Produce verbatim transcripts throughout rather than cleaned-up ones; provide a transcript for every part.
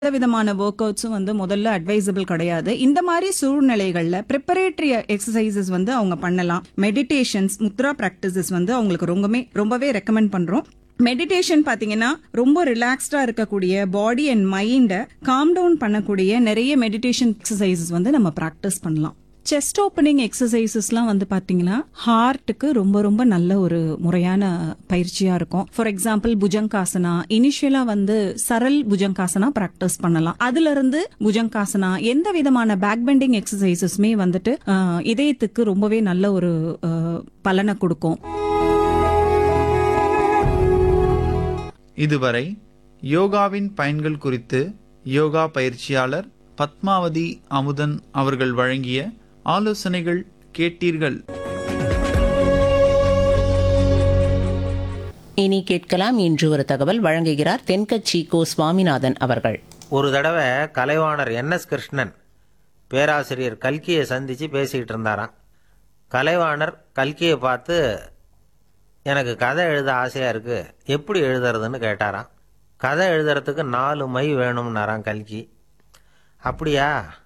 விதமான ஒர்க் அவுட்ஸும் வந்து முதல்ல அட்வைசபிள் கிடையாது. இந்த மாதிரி சூழ்நிலைகள்ல ப்ரிப்பரேட்டரி எக்ஸசைசஸ் வந்து அவங்க பண்ணலாம். மெடிடேஷன்ஸ், முத்ரா பிராக்டிசஸ் வந்து அவங்களுக்கு ரொம்பவே ரொம்பவே ரெக்கமெண்ட் பண்றோம். மெடிடேஷன் பாத்தீங்கன்னா ரொம்ப ரிலாக்ஸ்டா இருக்கக்கூடிய பாடி அண்ட் மைண்டை காம் டவுன் பண்ணக்கூடிய நிறைய மெடிடேஷன் எக்ஸசைசஸ் வந்து நம்ம பிராக்டிஸ் பண்ணலாம். செஸ்ட் ஓப்பனிங் எக்ஸசைசஸ்லாம் வந்து பாத்தீங்கன்னா ஹார்ட்டுக்கு ரொம்ப ரொம்ப நல்ல ஒரு முறையான பயிற்சியா இருக்கும். ஃபார் எக்ஸாம்பிள் புஜங்காசனா, இனிஷியலா வந்து சரல் புஜங்காசனா பிராக்டிஸ் பண்ணலாம். அதுல இருந்து புஜங்காசனா, எந்த விதமான பேக் பெண்டிங் எக்ஸசைசஸ்மே வந்துட்டு அஹ், இதயத்துக்கு ரொம்பவே நல்ல ஒரு அஹ், பலனை கொடுக்கும். இதுவரை யோகாவின் பயன்கள் குறித்து யோகா பயிற்சியாளர் பத்மாவதி அமுதன் அவர்கள் வழங்கிய ஆலோசனைகள் கேட்டீர்கள். இனி கேட்கலாம் இன்று ஒரு தகவல். வழங்குகிறார் தென்கட்சி கோ சுவாமிநாதன் அவர்கள். ஒரு தடவை கலைவாணர் என் எஸ் கிருஷ்ணன் பேராசிரியர் கல்கியை சந்தித்து பேசிக்கிட்டு இருந்தாராம். கலைவாணர் கல்கியை பார்த்து, எனக்கு கதை எழுத ஆசையாக இருக்குது, எப்படி எழுதுறதுன்னு கேட்டாராம். கதை எழுதுறதுக்கு நாலு மை வேணும்னாராம் கல்கி. அப்படியா,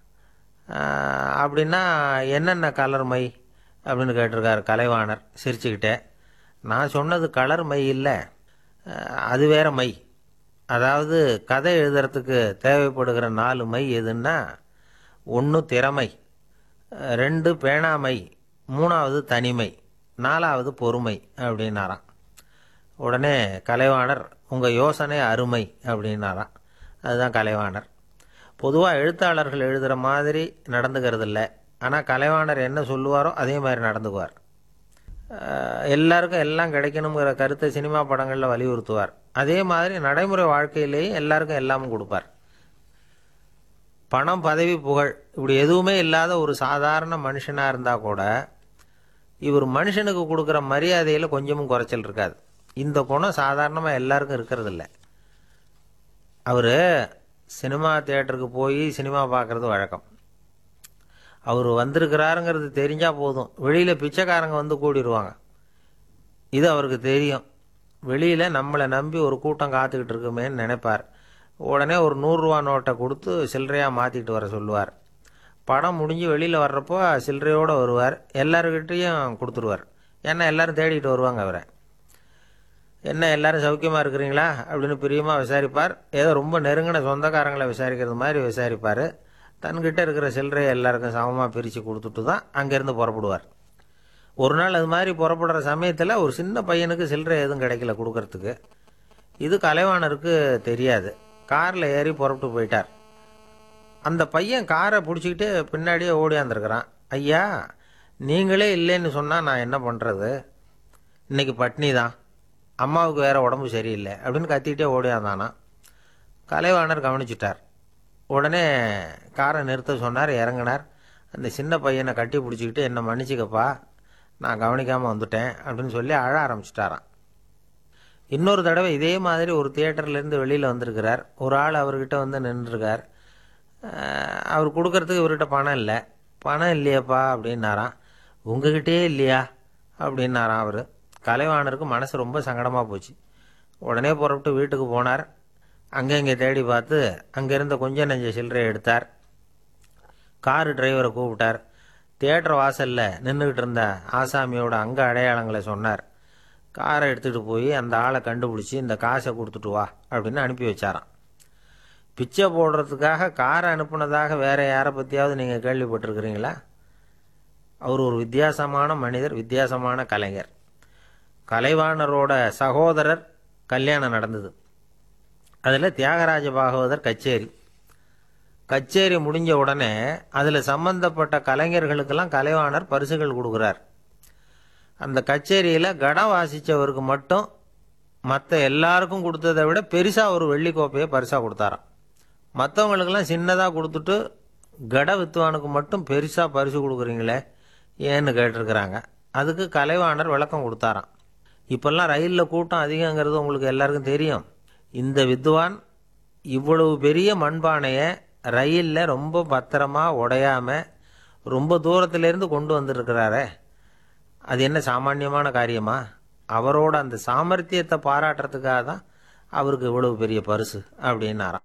ஆஹ், அப்படின்னா என்னென்ன கலர் மை அப்படின்னு கேட்டிருக்காரு கலைவாணர் சிரிச்சுக்கிட்டே. நான் சொன்னது கலர் மை இல்லை, ஆஹ், அது வேற மை. அதாவது கதை எழுதுறதுக்கு தேவைப்படுகிற நாலு மை எதுன்னா, ஒன்று திறமை, ரெண்டு பேணாமை, மூணாவது தனிமை, நாலாவது பொறுமை அப்படின்னாராம். உடனே கலைவாணர், உங்கள் யோசனை அருமை அப்படின்னாராம். அதுதான் கலைவாணர். பொதுவாக எழுத்தாளர்கள் எழுதுகிற மாதிரி நடந்துக்கிறது இல்லை. ஆனால் கலைவாணர் என்ன சொல்லுவாரோ அதே மாதிரி நடந்துக்குவார். அஹ் எல்லாருக்கும் எல்லாம் கிடைக்கணுங்கிற கருத்தை சினிமா படங்களில் வலியுறுத்துவார். அதே மாதிரி நடைமுறை வாழ்க்கையிலேயும் எல்லாருக்கும் எல்லாமும் கொடுப்பார். பணம், பதவி, புகழ் இப்படி எதுவுமே இல்லாத ஒரு சாதாரண மனுஷனாக இருந்தால் கூட இவர் மனுஷனுக்கு கொடுக்குற மரியாதையில் கொஞ்சமும் குறைச்சல் இருக்காது. இந்த குணம் சாதாரணமாக எல்லாருக்கும் இருக்கிறது இல்லை. அவர் சினிமா தியேட்டருக்கு போய் சினிமா பார்க்குறது வழக்கம். அவர் வந்திருக்கிறாருங்கிறது தெரிஞ்சால் போதும், வெளியில் பிச்சைக்காரங்க வந்து கூடிடுவாங்க. இது அவருக்கு தெரியும். வெளியில் நம்மளை நம்பி ஒரு கூட்டம் காத்துக்கிட்டு இருக்குமேன்னு நினைப்பார். உடனே ஒரு நூறுரூவா நோட்டை கொடுத்து சில்லறையாக மாற்றிக்கிட்டு வர சொல்லுவார். படம் முடிஞ்சு வெளியில் வர்றப்போ சில்லறையோடு வருவார். எல்லாருக்கிட்டையும் கொடுத்துருவார். ஏன்னா எல்லோரும் தேடிட்டு வருவாங்க அவரை. என்ன எல்லோரும் சௌக்கியமாக இருக்கிறீங்களா அப்படின்னு பிரியமாக விசாரிப்பார். ஏதோ ரொம்ப நெருங்கின சொந்தக்காரங்களை விசாரிக்கிறது மாதிரி விசாரிப்பார். தன்கிட்ட இருக்கிற சில்லறையை எல்லாருக்கும் சமமாக பிரித்து கொடுத்துட்டு தான் அங்கேருந்து புறப்படுவார். ஒரு நாள் அது மாதிரி புறப்படுற சமயத்தில் ஒரு சின்ன பையனுக்கு சில்லறை எதுவும் கிடைக்கல கொடுக்கறதுக்கு. இது கலைவாணருக்கு தெரியாது. காரில் ஏறி புறப்பட்டு போயிட்டார். அந்த பையன் காரை பிடிச்சிக்கிட்டு பின்னாடியே ஓடியாந்துருக்கிறான். ஐயா, நீங்களே இல்லைன்னு சொன்னால் நான் என்ன பண்ணுறது? இன்னைக்கு பட்னி தான், அம்மாவுக்கு வேறு உடம்பு சரியில்லை அப்படின்னு கத்திக்கிட்டே ஓடியாந்தானா. கலைவாணர் கவனிச்சிட்டார். உடனே காரை நிறுத்த சொன்னார். இறங்கினார். அந்த சின்ன பையனை கட்டி பிடிச்சிக்கிட்டு, என்னை மன்னிச்சிக்கப்பா, நான் கவனிக்காமல் வந்துட்டேன் அப்படின்னு சொல்லி அழ ஆரம்பிச்சிட்டாராம். இன்னொரு தடவை இதே மாதிரி ஒரு தியேட்டர்லேருந்து வெளியில் வந்திருக்கிறார். ஒரு ஆள் அவர்கிட்ட வந்து நின்றுருக்கார். அவர் கொடுக்கறதுக்கு இவர்கிட்ட பணம் இல்லை. பணம் இல்லையாப்பா அப்படின்னாராம். உங்ககிட்டே இல்லையா அப்படின்னாராம் அவர். கலைவாணருக்கு மனசு ரொம்ப சங்கடமாக போச்சு. உடனே புறப்பட்டு வீட்டுக்கு போனார். அங்கே இங்கே தேடி பார்த்து அங்கேருந்த கொஞ்சம் நெஞ்ச சில்லறையை எடுத்தார். காரு டிரைவரை கூப்பிட்டார். தியேட்டர் வாசலில் நின்றுக்கிட்டு இருந்த ஆசாமியோட அங்க அடையாளங்களை சொன்னார். காரை எடுத்துகிட்டு போய் அந்த ஆளை கண்டுபிடிச்சி இந்த காசை கொடுத்துட்டு வா அப்படின்னு அனுப்பி வச்சாராம். பிச்சை போடுறதுக்காக காரை அனுப்புனதாக வேற யாரை பற்றியாவது நீங்கள் கேள்விப்பட்டிருக்கிறீங்களா? அவர் ஒரு வித்தியாசமான மனிதர், வித்தியாசமான கலைஞர். கலைவாணரோட சகோதரர் கல்யாணம் நடந்தது. அதில் தியாகராஜ பாகவதர் கச்சேரி கச்சேரி முடிஞ்ச உடனே அதில் சம்பந்தப்பட்ட கலைஞர்களுக்கெல்லாம் கலைவாணர் பரிசுகள் கொடுக்குறார். அந்த கச்சேரியில் கடம் வாசித்தவருக்கு மட்டும் மற்ற எல்லாருக்கும் கொடுத்ததை விட பெருசாக ஒரு வெள்ளிக்கோப்பையை பரிசாக கொடுத்தாராம். மற்றவங்களுக்கெல்லாம் சின்னதாக கொடுத்துட்டு கட வித்துவானுக்கு மட்டும் பெருசாக பரிசு கொடுக்குறீங்களே ஏன்னு கேட்டிருக்கிறாங்க. அதுக்கு கலைவாணர் விளக்கம் கொடுத்தாராம். இப்போல்லாம் ரயிலில் கூட்டம் அதிகங்கிறது உங்களுக்கு எல்லாருக்கும் தெரியும். இந்த வித்வான் இவ்வளவு பெரிய மண்பானையை ரயிலில் ரொம்ப பத்திரமா உடையாமல் ரொம்ப தூரத்திலேருந்து கொண்டு வந்துருக்கிறாரே, அது என்ன சாமானியமான காரியமா? அவரோட அந்த சாமர்த்தியத்தை பாராட்டுறதுக்காக தான் அவருக்கு இவ்வளவு பெரிய பரிசு அப்படின்னாராம்.